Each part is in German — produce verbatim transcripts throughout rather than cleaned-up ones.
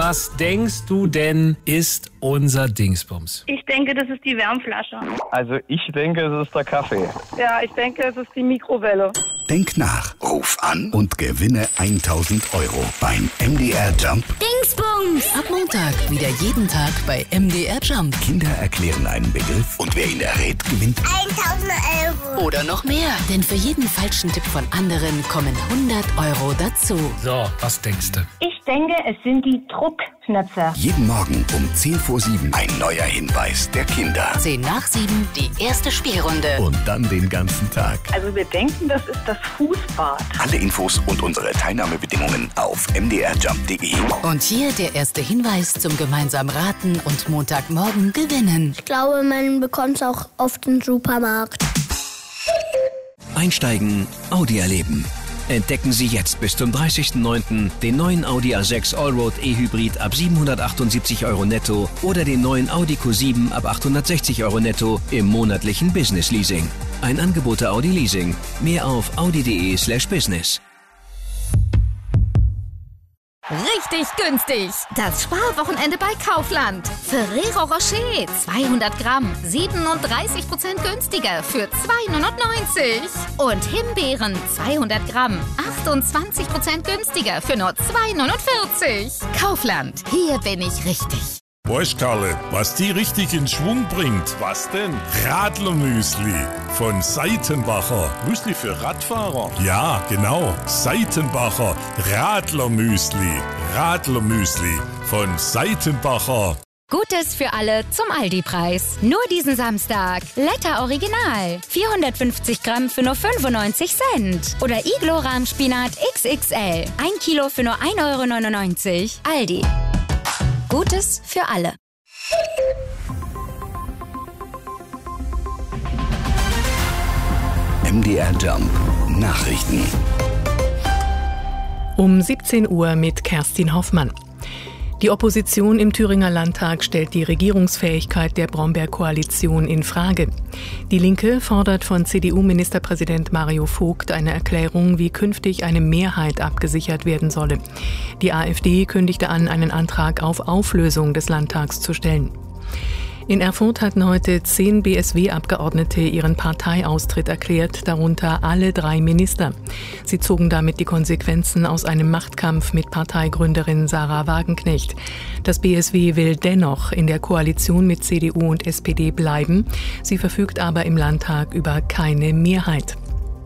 Was denkst du denn, ist unser Dingsbums? Ich denke, das ist die Wärmflasche. Also ich denke, es ist der Kaffee. Ja, ich denke, es ist die Mikrowelle. Denk nach, ruf an und gewinne tausend Euro beim M D R Jump. Dingsbums! Ab Montag wieder jeden Tag bei M D R Jump. Kinder erklären einen Begriff und wer ihn errät, gewinnt tausend Euro. Oder noch mehr, denn für jeden falschen Tipp von anderen kommen hundert Euro dazu. So, was denkst du? Ich denke, es sind die Druckknöpfe. Jeden Morgen um zehn vor sieben ein neuer Hinweis der Kinder. zehn nach sieben die erste Spielrunde. Und dann den ganzen Tag. Also wir denken, das ist das Fußbad. Alle Infos und unsere Teilnahmebedingungen auf m d r jump punkt d e. Und hier der erste Hinweis zum gemeinsamen Raten und Montagmorgen gewinnen. Ich glaube, man bekommt es auch auf den Supermarkt. Einsteigen, Audi erleben. Entdecken Sie jetzt bis zum dreißigsten neunten den neuen Audi A sechs Allroad E-Hybrid ab siebenhundertachtundsiebzig Euro netto oder den neuen Audi Q sieben ab achthundertsechzig Euro netto im monatlichen Business Leasing. Ein Angebot der Audi Leasing. Mehr auf audi punkt de slash business. Richtig günstig. Das Sparwochenende bei Kaufland. Ferrero Rocher zweihundert Gramm, siebenunddreißig Prozent günstiger für zwei neunundneunzig. Und Himbeeren zweihundert Gramm, achtundzwanzig Prozent günstiger für nur zwei neunundvierzig. Kaufland, hier bin ich richtig. Weißt Karle, was die richtig in Schwung bringt? Was denn? Radlermüsli von Seitenbacher. Müsli für Radfahrer? Ja, genau. Seitenbacher Radlermüsli. Radlermüsli von Seitenbacher. Gutes für alle zum Aldi-Preis. Nur diesen Samstag. Letter Original. vierhundertfünfzig Gramm für nur fünfundneunzig Cent. Oder Iglo Rahmspinat X X L. Ein Kilo für nur ein Euro neunundneunzig. Aldi. Gutes für alle. M D R Jump Nachrichten. Um siebzehn Uhr mit Kerstin Hoffmann. Die Opposition im Thüringer Landtag stellt die Regierungsfähigkeit der Brombeer-Koalition in Frage. Die Linke fordert von C D U-Ministerpräsident Mario Vogt eine Erklärung, wie künftig eine Mehrheit abgesichert werden solle. Die AfD kündigte an, einen Antrag auf Auflösung des Landtags zu stellen. In Erfurt hatten heute zehn B S W-Abgeordnete ihren Parteiaustritt erklärt, darunter alle drei Minister. Sie zogen damit die Konsequenzen aus einem Machtkampf mit Parteigründerin Sarah Wagenknecht. Das B S W will dennoch in der Koalition mit C D U und S P D bleiben. Sie verfügt aber im Landtag über keine Mehrheit.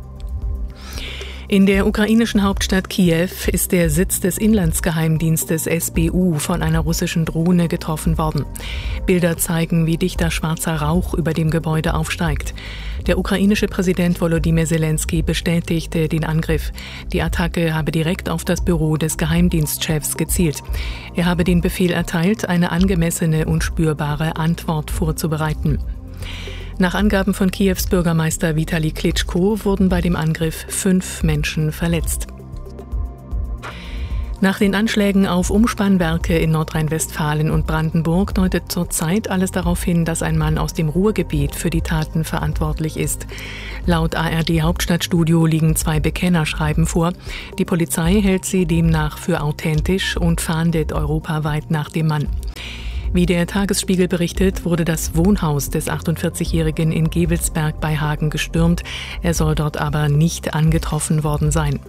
In der ukrainischen Hauptstadt Kiew ist der Sitz des Inlandsgeheimdienstes S B U von einer russischen Drohne getroffen worden. Bilder zeigen, wie dichter schwarzer Rauch über dem Gebäude aufsteigt. Der ukrainische Präsident Volodymyr Zelensky bestätigte den Angriff. Die Attacke habe direkt auf das Büro des Geheimdienstchefs gezielt. Er habe den Befehl erteilt, eine angemessene und spürbare Antwort vorzubereiten. Nach Angaben von Kiews Bürgermeister Vitali Klitschko wurden bei dem Angriff fünf Menschen verletzt. Nach den Anschlägen auf Umspannwerke in Nordrhein-Westfalen und Brandenburg deutet zurzeit alles darauf hin, dass ein Mann aus dem Ruhrgebiet für die Taten verantwortlich ist. Laut A R D-Hauptstadtstudio liegen zwei Bekennerschreiben vor. Die Polizei hält sie demnach für authentisch und fahndet europaweit nach dem Mann. Wie der Tagesspiegel berichtet, wurde das Wohnhaus des achtundvierzigjährigen in Gevelsberg bei Hagen gestürmt. Er soll dort aber nicht angetroffen worden sein.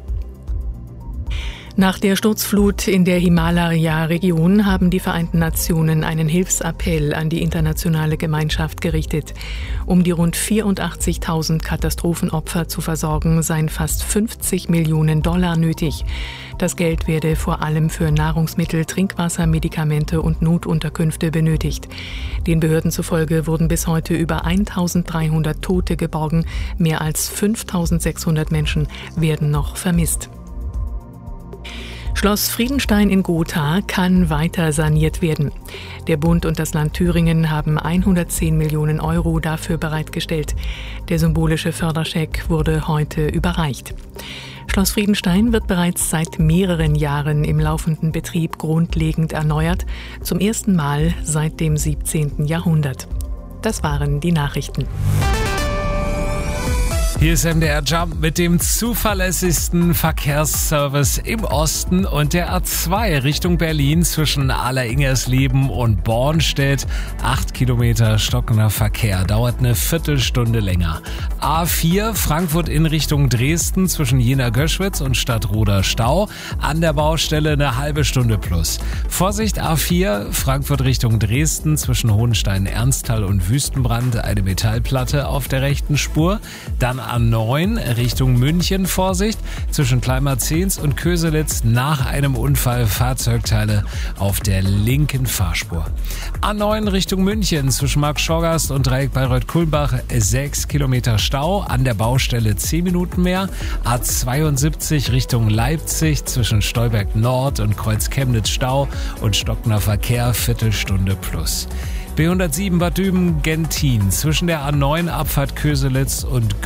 Nach der Sturzflut in der Himalaya-Region haben die Vereinten Nationen einen Hilfsappell an die internationale Gemeinschaft gerichtet. Um die rund vierundachtzigtausend Katastrophenopfer zu versorgen, seien fast fünfzig Millionen Dollar nötig. Das Geld werde vor allem für Nahrungsmittel, Trinkwasser, Medikamente und Notunterkünfte benötigt. Den Behörden zufolge wurden bis heute über eintausenddreihundert Tote geborgen. Mehr als fünftausendsechshundert Menschen werden noch vermisst. Schloss Friedenstein in Gotha kann weiter saniert werden. Der Bund und das Land Thüringen haben hundertzehn Millionen Euro dafür bereitgestellt. Der symbolische Förderscheck wurde heute überreicht. Schloss Friedenstein wird bereits seit mehreren Jahren im laufenden Betrieb grundlegend erneuert, zum ersten Mal seit dem siebzehnten Jahrhundert. Das waren die Nachrichten. Hier ist M D R Jump mit dem zuverlässigsten Verkehrsservice im Osten und der A zwei Richtung Berlin zwischen Aller-Ingersleben und Bornstedt. Acht Kilometer stockender Verkehr, dauert eine Viertelstunde länger. A vier Frankfurt in Richtung Dresden zwischen Jena-Göschwitz und Stadtroda Stau. An der Baustelle eine halbe Stunde plus. Vorsicht A vier Frankfurt Richtung Dresden zwischen Hohenstein-Ernsthal und Wüstenbrand. Eine Metallplatte auf der rechten Spur. Dann A neun Richtung München, Vorsicht, zwischen Kleinmarzens und Köselitz nach einem Unfall Fahrzeugteile auf der linken Fahrspur. A neun Richtung München zwischen Marktschorgast und Dreieck Bayreuth-Kulmbach sechs Kilometer Stau, an der Baustelle zehn Minuten mehr. A zweiundsiebzig Richtung Leipzig zwischen Stolberg Nord und Kreuz Chemnitz Stau und stockender Verkehr Viertelstunde plus. B hundertsieben Bad Düben-Gentin zwischen der A neun Abfahrt Köselitz und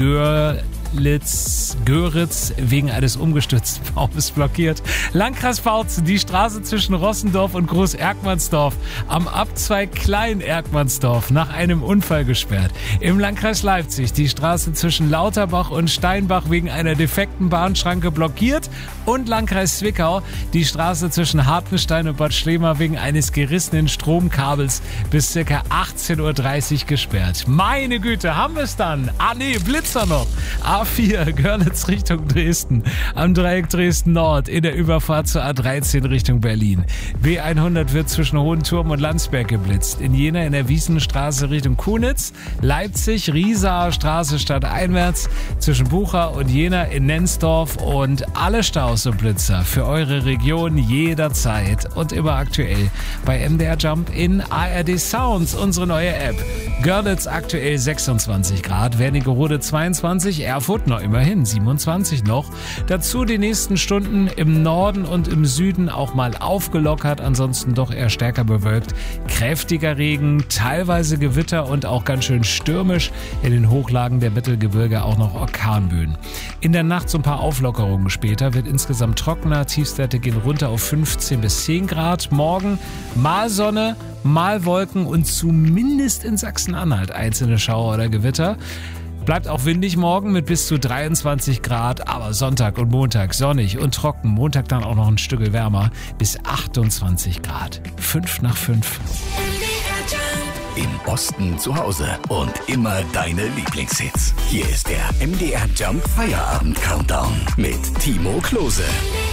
Görlitz, Göritz wegen eines umgestürzten Baumes blockiert. Landkreis Bautzen, die Straße zwischen Rossendorf und Groß-Erkmannsdorf am Abzweig Klein-Erkmannsdorf nach einem Unfall gesperrt. Im Landkreis Leipzig die Straße zwischen Lauterbach und Steinbach wegen einer defekten Bahnschranke blockiert und Landkreis Zwickau die Straße zwischen Hartenstein und Bad Schlema wegen eines gerissenen Stromkabels bis ca. achtzehn Uhr dreißig gesperrt. Meine Güte, haben wir es dann? Ah nee, Blitzer noch. A vier Görlitz Richtung Dresden, am Dreieck Dresden Nord in der Überfahrt zur A dreizehn Richtung Berlin. B hundert wird zwischen Hohenturm und Landsberg geblitzt. In Jena in der Wiesenstraße Richtung Kunitz, Leipzig, Riesaer Straße stadteinwärts zwischen Bucha und Jena in Nensdorf und alle Staus und Blitzer für eure Region jederzeit und immer aktuell bei M D R Jump in A R D Sounds, unsere neue App. Görlitz aktuell sechsundzwanzig Grad, Wernigerode zweiundzwanzig, Erfurt noch immerhin siebenundzwanzig noch. Dazu die nächsten Stunden im Norden und im Süden auch mal aufgelockert, ansonsten doch eher stärker bewölkt. Kräftiger Regen, teilweise Gewitter und auch ganz schön stürmisch. In den Hochlagen der Mittelgebirge auch noch Orkanböen. In der Nacht so ein paar Auflockerungen später, wird insgesamt trockener, Tiefstwerte gehen runter auf fünfzehn bis zehn Grad. Morgen mal Sonne, mal Wolken und zumindest in Sachsen-Anhalt einzelne Schauer oder Gewitter. Bleibt auch windig morgen mit bis zu dreiundzwanzig Grad, aber Sonntag und Montag sonnig und trocken. Montag dann auch noch ein Stück wärmer bis achtundzwanzig Grad. Fünf nach fünf. Im Osten zu Hause und immer deine Lieblingshits. Hier ist der M D R Jump Feierabend Countdown mit Timo Klose.